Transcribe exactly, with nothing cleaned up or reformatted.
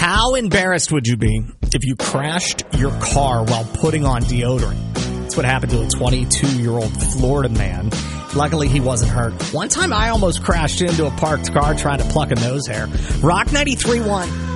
How embarrassed would you be if you crashed your car while putting on deodorant? That's what happened to a twenty-two-year-old Florida man. Luckily, he wasn't hurt. One time, I almost crashed into a parked car trying to pluck a nose hair. Rock ninety-three point one.